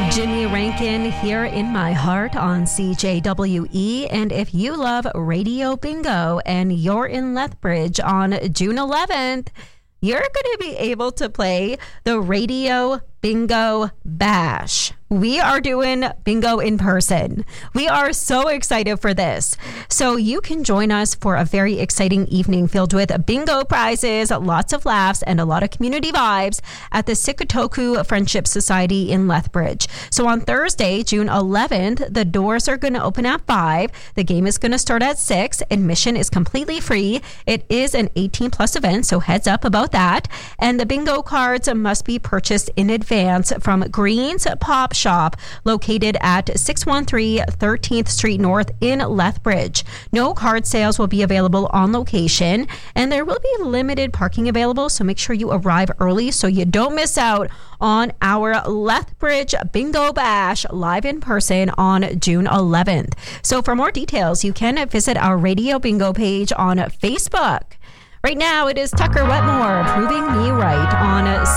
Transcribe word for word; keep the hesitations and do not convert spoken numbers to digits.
Jimmy Rankin here in my heart on C J W E. And if you love Radio Bingo and you're in Lethbridge on June eleventh, you're going to be able to play the Radio Bingo Bash. We are doing bingo in person. We are so excited for this. So you can join us for a very exciting evening filled with bingo prizes, lots of laughs, and a lot of community vibes at the Sikatoku Friendship Society in Lethbridge. So on Thursday, June eleventh, the doors are going to open at five. The game is going to start at six. Admission is completely free. It is an eighteen plus event, so heads up about that. And the bingo cards must be purchased in advance from Green's Pop Shop, located at six one three thirteenth Street North in Lethbridge. No card sales will be available on location, and there will be limited parking available, so make sure you arrive early so you don't miss out on our Lethbridge Bingo Bash live in person on June eleventh. So for more details, you can visit our Radio Bingo page on Facebook. Right now, it is Tucker Wetmore proving me right on